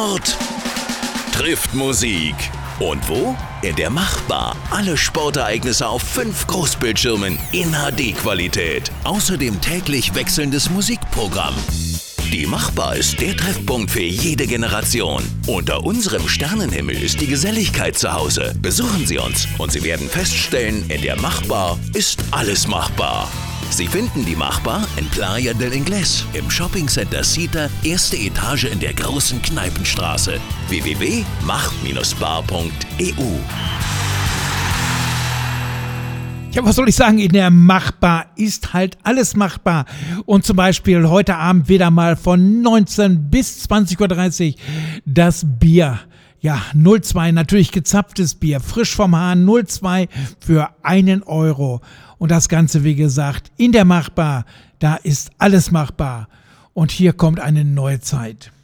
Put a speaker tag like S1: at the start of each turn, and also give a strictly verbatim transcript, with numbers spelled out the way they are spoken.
S1: Sport trifft Musik. Und wo? In der Machbar. Alle Sportereignisse auf fünf Großbildschirmen in H D-Qualität. Außerdem täglich wechselndes Musikprogramm. Die Machbar ist der Treffpunkt für jede Generation. Unter unserem Sternenhimmel ist die Geselligkeit zu Hause. Besuchen Sie uns und Sie werden feststellen, in der Machbar ist alles machbar. Sie finden die Machbar in Playa del Inglés, im Shoppingcenter Cita, erste Etage in der großen Kneipenstraße. w w w punkt mach Bindestrich bar punkt e u.
S2: Ja, was soll ich sagen, in der Machbar ist halt alles machbar. Und zum Beispiel heute Abend wieder mal von neunzehn bis zwanzig Uhr dreißig das Bier. Ja, null Komma zwei, natürlich gezapftes Bier, frisch vom Hahn, null Komma zwei für einen Euro. Und das Ganze, wie gesagt, in der Machbar, da ist alles machbar. Und hier kommt eine neue Zeit.